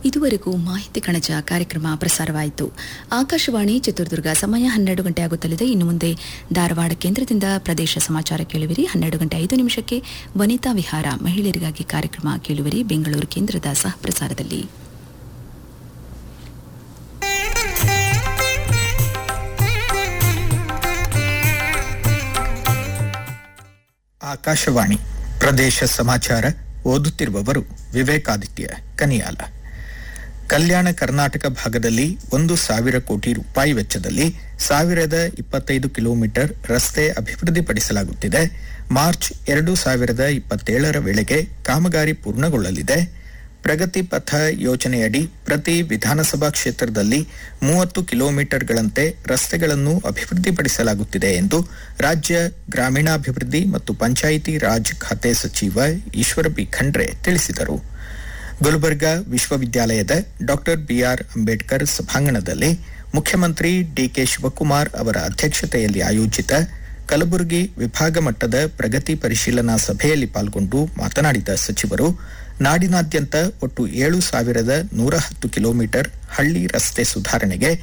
ಇದುವರೆಗೂ ಮಾಹಿತಿ ಕಣಜ ಕಾರ್ಯಕ್ರಮ ಪ್ರಸಾರವಾಯಿತು. ಆಕಾಶವಾಣಿ ಚಿತ್ರದುರ್ಗ ಸಮಯ 12 ಗಂಟೆ ಆಗುತ್ತಲಿದೆ. ಇನ್ನು ಮುಂದೆ ಧಾರವಾಡ ಕೇಂದ್ರದಿಂದ ಪ್ರದೇಶ ಸಮಾಚಾರ ಕೇಳುವಿರಿ. 12:05 ವನಿತಾ ವಿಹಾರ ಮಹಿಳೆಯರಿಗಾಗಿ ಕಾರ್ಯಕ್ರಮ ಕೇಳುವಿರಿ ಬೆಂಗಳೂರು ಕೇಂದ್ರದ ಸಹ ಪ್ರಸಾರದಲ್ಲಿ. ಆಕಾಶವಾಣಿ ಪ್ರದೇಶ ಸಮಾಚಾರ ಓದುತ್ತಿರುವವರು ವಿವೇಕಾದಿತ್ಯ ಕನಿಯಾಲ. ಕಲ್ಯಾಣ ಕರ್ನಾಟಕ ಭಾಗದಲ್ಲಿ 1,000 ಕೋಟಿ ರೂಪಾಯಿ ವೆಚ್ಚದಲ್ಲಿ 1,025 ಕಿಲೋಮೀಟರ್ ರಸ್ತೆ ಅಭಿವೃದ್ಧಿಪಡಿಸಲಾಗುತ್ತಿದೆ. ಮಾರ್ಚ್ 2027ರ ವೇಳೆಗೆ ಕಾಮಗಾರಿ ಪೂರ್ಣಗೊಳ್ಳಲಿದೆ. ಪ್ರಗತಿ ಪಥ ಯೋಜನೆಯಡಿ ಪ್ರತಿ ವಿಧಾನಸಭಾ ಕ್ಷೇತ್ರದಲ್ಲಿ 30 ಕಿಲೋಮೀಟರ್ಗಳಂತೆ ರಸ್ತೆಗಳನ್ನು ಅಭಿವೃದ್ಧಿಪಡಿಸಲಾಗುತ್ತಿದೆ ಎಂದು ರಾಜ್ಯ ಗ್ರಾಮೀಣಾಭಿವೃದ್ಧಿ ಮತ್ತು ಪಂಚಾಯಿತಿ ರಾಜ್ ಖಾತೆ ಸಚಿವ ಈಶ್ವರ ಬಿ ಖಂಡ್ರೆ ತಿಳಿಸಿದರು. ಗುಲ್ಬರ್ಗಾ ವಿಶ್ವವಿದ್ಯಾಲಯದ ಡಾ ಬಿಆರ್ ಅಂಬೇಡ್ಕರ್ ಸಭಾಂಗಣದಲ್ಲಿ ಮುಖ್ಯಮಂತ್ರಿ ಡಿಕೆ ಶಿವಕುಮಾರ್ ಅವರ ಅಧ್ಯಕ್ಷತೆಯಲ್ಲಿ ಆಯೋಜಿತ ಕಲಬುರಗಿ ವಿಭಾಗ ಮಟ್ಟದ ಪ್ರಗತಿ ಪರಿಶೀಲನಾ ಸಭೆಯಲ್ಲಿ ಪಾಲ್ಗೊಂಡು ಮಾತನಾಡಿದ ಸಚಿವರು, ನಾಡಿನಾದ್ಯಂತ ಒಟ್ಟು 7,110 ಕಿಲೋಮೀಟರ್ ಹಳ್ಳಿ ರಸ್ತೆ ಸುಧಾರಣೆಗೆ